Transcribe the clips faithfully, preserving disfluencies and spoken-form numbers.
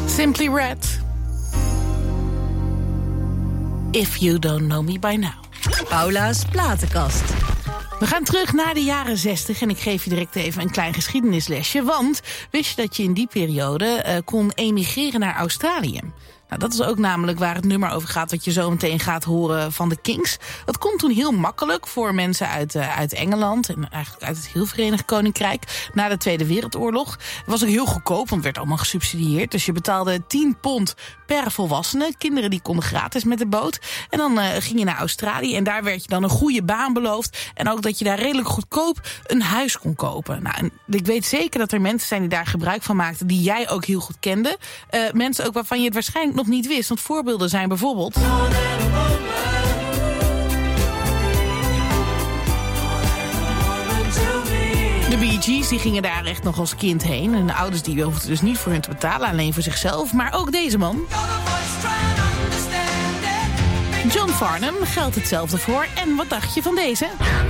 Simply Red. If you don't know me by now. Paula's platenkast. We gaan terug naar de jaren zestig en ik geef je direct even een klein geschiedenislesje. Want wist je dat je in die periode uh, kon emigreren naar Australië? Nou, dat is ook namelijk waar het nummer over gaat wat je zo meteen gaat horen van de Kings. Dat kon toen heel makkelijk voor mensen uit, uh, uit Engeland en eigenlijk uit het heel Verenigd Koninkrijk na de Tweede Wereldoorlog. Het was ook heel goedkoop, want het werd allemaal gesubsidieerd. Dus je betaalde tien pond per volwassene. Kinderen die konden gratis met de boot. En dan uh, ging je naar Australië en daar werd je dan een goede baan beloofd. En ook dat je daar redelijk goedkoop een huis kon kopen. Nou, en ik weet zeker dat er mensen zijn die daar gebruik van maakten die jij ook heel goed kende. Uh, mensen ook waarvan je het waarschijnlijk nog niet wist. Want voorbeelden zijn bijvoorbeeld de Bee Gees, die gingen daar echt nog als kind heen. En de ouders die hoefden dus niet voor hun te betalen, alleen voor zichzelf. Maar ook deze man, John Farnham, geldt hetzelfde voor. En wat dacht je van deze?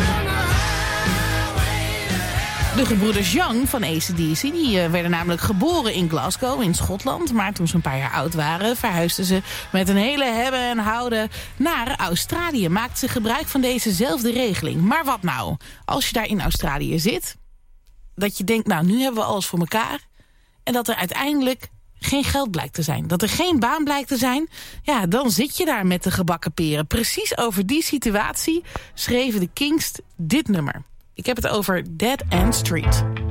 De gebroeders Young van A C D C, die uh, werden namelijk geboren in Glasgow in Schotland. Maar toen ze een paar jaar oud waren, verhuisden ze met een hele hebben en houden naar Australië. Maakten ze gebruik van dezezelfde regeling. Maar wat nou, als je daar in Australië zit, dat je denkt, nou, nu hebben we alles voor elkaar. En dat er uiteindelijk geen geld blijkt te zijn. Dat er geen baan blijkt te zijn. Ja, dan zit je daar met de gebakken peren. Precies over die situatie schreven de Kings dit nummer. Ik heb het over Dead End Street.